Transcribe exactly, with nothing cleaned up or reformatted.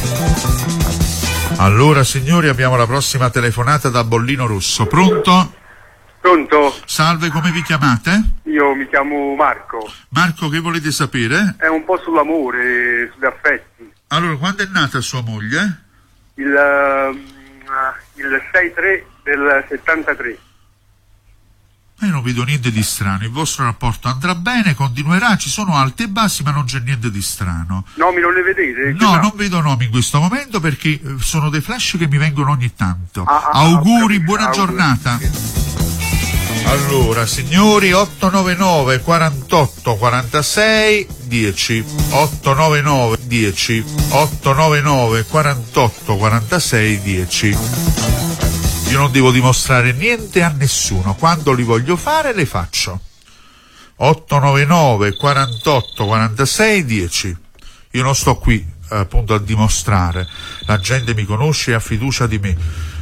Allora signori, abbiamo la prossima telefonata da Bollino Rosso. Pronto? Pronto? Salve, come vi chiamate? Io mi chiamo Marco. Marco, che volete sapere? È un po' sull'amore, sugli affetti. Allora, quando è nata sua moglie? Il, uh, il sei tre del settantatré. Io non vedo niente di strano, il vostro rapporto andrà bene, continuerà, ci sono alti e bassi, ma non c'è niente di strano. Nomi non le vedete? No, no, non vedo nomi in questo momento perché sono dei flash che mi vengono ogni tanto. Ah, ah, Auguri, ah, buona auguri. giornata. Allora, signori, otto nove nove quarantotto quarantasei dieci, otto nove nove dieci, otto nove nove quarantotto quarantasei dieci. Io non devo dimostrare niente a nessuno, quando li voglio fare le faccio. otto nove nove quarantotto quarantasei dieci. Io non sto qui appunto a dimostrare, la gente mi conosce e ha fiducia di me.